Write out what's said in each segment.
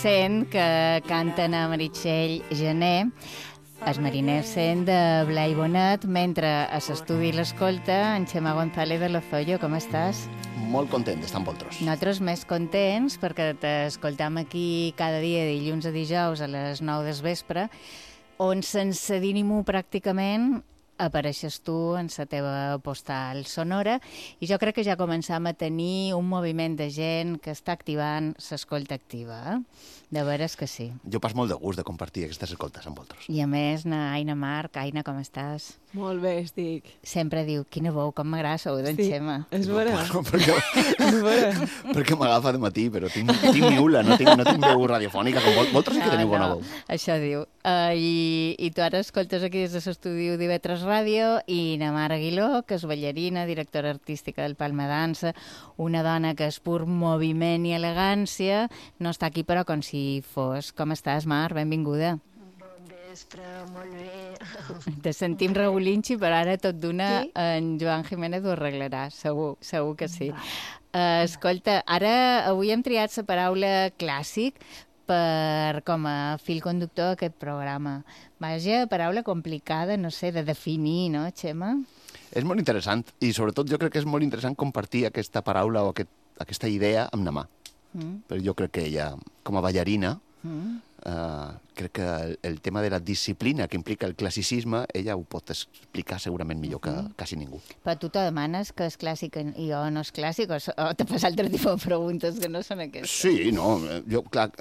Sent que canten a Meritxell Gené, el mariner sent de Blai Bonet, mentre a l'estudi l'escolta en Xema González de Lozoyo. Com estàs? Molt content d'estar amb vosaltres. Nosaltres més contents perquè t'escoltam aquí cada dia, dilluns a dijous a les 9 del vespre, on sense dir ni mu pràcticament apareixes tu en la teva postal sonora, i jo crec que ja començam a tenir un moviment de gent que està activant l'escolta activa. De veres que sí. Jo pas molt de gust de compartir aquestes escoltes amb vosaltres. I a més, Aina Marc, Aina, com estàs? Molt bé, estic. Sempre diu, quina veu, com m'agrada sou d'en Xema. És vera. Perquè m'agafa de matí, però tinc miula, no tinc veu radiofònica, com vosaltres sí que teniu bona veu. Això diu. I tu ara escoltes aquí des de l'estudi d'Ivetres Ràdio, i na Mar Aguiló, que és ballarina, directora artística del Palma Dansa, una dona que és pur moviment i elegància, no està aquí però com si fos. Com estàs, Mar? Benvinguda. Bon vespre, molt bé. Te sentim regulinxi, però ara tot d'una en Joan Jiménez ho arreglarà, segur que sí. Escolta, avui hem triat la paraula clàssic com a fil conductor d'aquest programa. Vaja, paraula complicada, no sé, de definir, no, Xema? És molt interessant, i sobretot jo crec que és molt interessant compartir aquesta paraula o aquesta idea amb na Mà. Però jo crec que ella, com a ballarina, crec que el tema de la disciplina que implica el classicisme, ella ho pot explicar segurament millor que quasi ningú. Però tu te demanes que és clàssic i jo no és clàssic, o te fas altre tipus de preguntes que no són aquestes? Sí, no, jo, clar,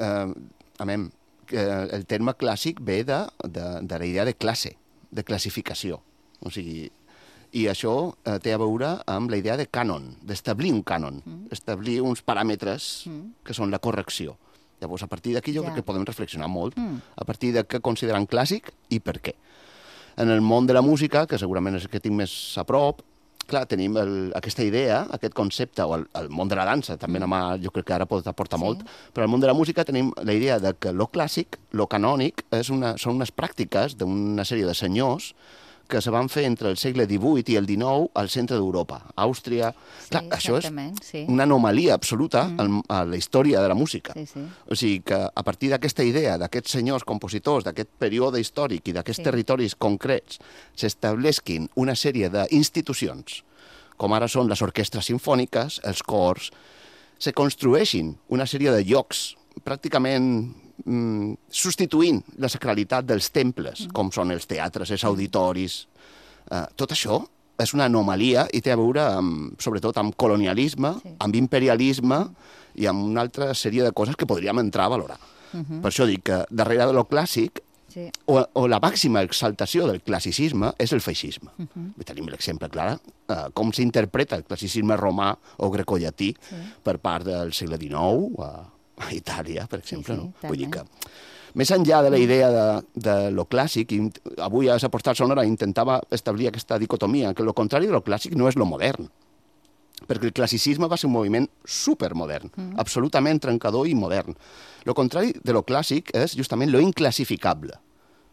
el terme clàssic ve de la idea de classe, de classificació. O sigui, i això té a veure amb la idea de cànon, d'establir un cànon, establir uns paràmetres que són la correcció. Llavors, a partir d'aquí jo crec que podem reflexionar molt, a partir de què consideram clàssic i per què. En el món de la música, que segurament és el que tinc més a prop, clar, tenim aquesta idea, aquest concepte, o el món de la dansa, també jo crec que ara pot aportar molt, però al món de la música tenim la idea de que lo clàssic, lo canònic, són unes pràctiques d'una sèrie de senyors que se van fer entre el segle XVIII i el XIX al centre d'Europa, Àustria. Clar, això és una anomalia absoluta a la història de la música. O sigui que a partir d'aquesta idea, d'aquests senyors compositors, d'aquest període històric i d'aquests territoris concrets, s'establesquin una sèrie d'institucions, com ara són les orquestres simfòniques, els cors, se construeixin una sèrie de llocs pràcticament substituint la sacralitat dels temples, com són els teatres, els auditoris. Tot això és una anomalia i té a veure, sobretot, amb colonialisme, amb imperialisme i amb una altra sèrie de coses que podríem entrar a valorar. Per això dic que darrere de lo clàssic, o la màxima exaltació del classicisme és el feixisme. Tenim l'exemple clar, com s'interpreta el classicisme romà o grecollatí per part del segle XIX, a Itàlia, per exemple. Vull dir que, més enllà de la idea de lo clàssic, avui a la postal sonora intentava establir aquesta dicotomia, que lo contrari de lo clàssic no és lo modern, perquè el classicisme va ser un moviment supermodern, absolutament trencador i modern. Lo contrari de lo clàssic és justament lo inclassificable,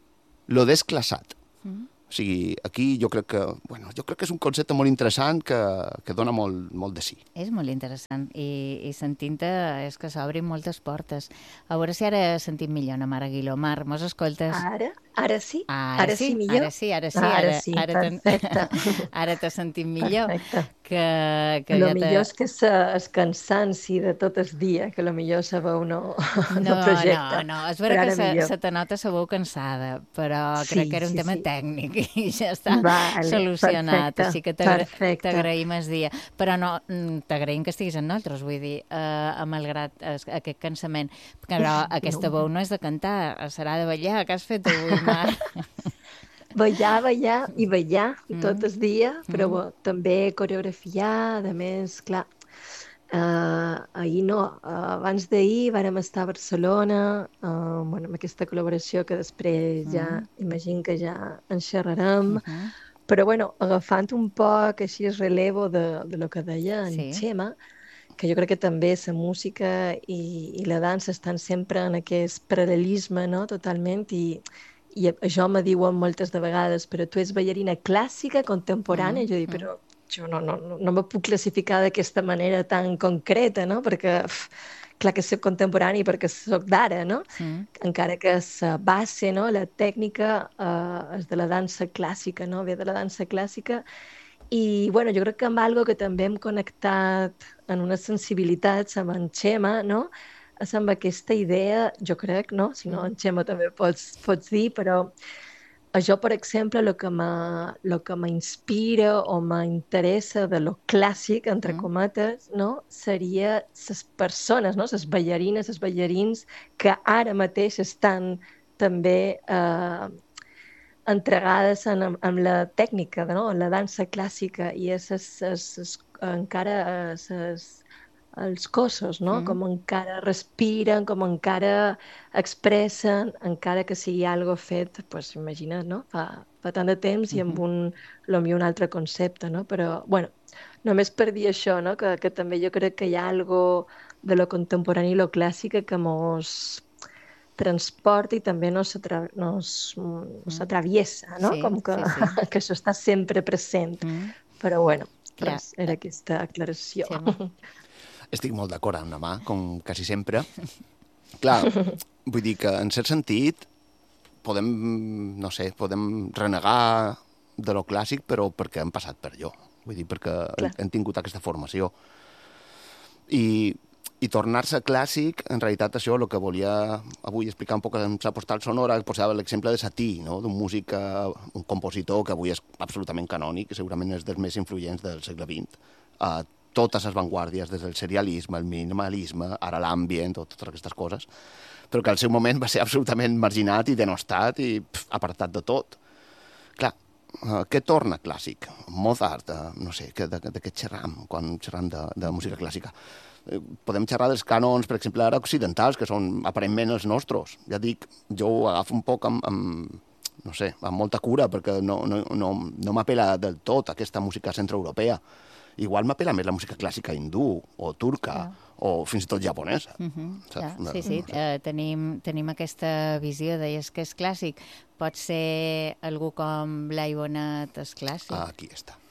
lo desclassat. O sigui, aquí jo crec que és un concepte molt interessant que dona molt de sí. És molt interessant i sentint-te és que s'obrin moltes portes. A veure si ara sentim millor, na Mar Aguiló. Mar, mos escoltes? Ara sí? Ara sí, millor? Ara sí, perfecte. Ara t'he sentit millor. Perfecte. El millor és que el cansanci de tot el dia, que millor la veu no projecta. No, és vera que se te nota la veu cansada, però crec que era un tema tècnic i ja està solucionat. Perfecte, així que t'agraïm el dia. Però no, t'agraïm que estiguis amb nosaltres, vull dir, malgrat aquest cansament. Però aquesta veu no és de cantar, serà de ballar. Què has fet avui, Mar? Ballar tot el dia, però també coreografiar, a més, clar, ahir no, abans d'ahir vàrem estar a Barcelona, amb aquesta col·laboració que després ja, imagino que ja en xerrarem, però agafant un poc així el relevo de lo que deia en Xema, que jo crec que també la música i la dansa estan sempre en aquest paral·lelisme, no?, totalment, i això me diuen moltes de vegades, però tu ets ballarina clàssica, contemporània, jo dic, però jo no me puc classificar d'aquesta manera tan concreta, no?, perquè clar que soc contemporani perquè soc d'ara, no? Encara que la base, no? La tècnica és de la dansa clàssica, no? Ve de la dansa clàssica. I, bueno, jo crec que amb algo que també hem connectat en unes sensibilitats amb en Xema, no? És amb aquesta idea, jo crec, no? Si no, en Xema també pots dir, però a jo, per exemple, lo que m'inspira o m'interessa de lo clàssic, entre cometes, no? Seria les persones, no? Les ballarines, els ballarins que ara mateix estan també entregades amb la tècnica, no? En la dansa clàssica, i encara els cossos, no? Com encara respiren, com encara expressen, encara que sigui algo fet, pues, imagina't, no? Fa tant de temps i amb un altre concepte, no? Però, bueno, només per dir això, no? Que també jo crec que hi ha algo de lo contemporani i lo clàssic que mos transporta i també nos atraviesa, no? Sí, Com que, sí. que això està sempre present. Però, bueno, res, era aquesta aclaració. Sí. Estic molt d'acord amb la mà, com quasi sempre. Clar, vull dir que en cert sentit podem, no sé, podem renegar de lo clàssic, però perquè hem passat per allò. Vull dir, perquè hem tingut aquesta formació. I tornar-se clàssic, en realitat això, el que volia avui explicar un poc en la postal sonora, posava l'exemple de Satie, no? D'un músic, un compositor que avui és absolutament canònic, que segurament és dels més influents del segle XX, totes les vanguardies, des del serialisme, el minimalisme, ara l'ambient, totes aquestes coses, però que al seu moment va ser absolutament marginat i denostat i apartat de tot. Clar, què torna clàssic? Mozart, no sé, de què xerram quan xerram de música clàssica? Podem xerrar dels cànons, per exemple, ara occidentals, que són aparentment els nostres. Ja dic, jo ho agafo un poc no sé, amb molta cura, perquè no m'apela del tot aquesta música centroeuropea. Igual m'apela més la música clàssica hindú o turca o fins i tot japonesa. Sí, tenim aquesta visió, deies que és clàssic. Pot ser algú com Blai Bonet és clàssic? Aquí està.